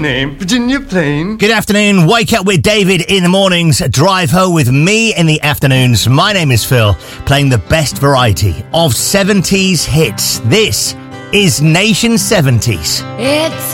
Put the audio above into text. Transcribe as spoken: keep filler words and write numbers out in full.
name? Virginia Plain. Good afternoon. Wake up with David in the mornings. Drive home with me in the afternoons. My name is Phil, playing the best variety of seventies hits. This is Nation seventies. It's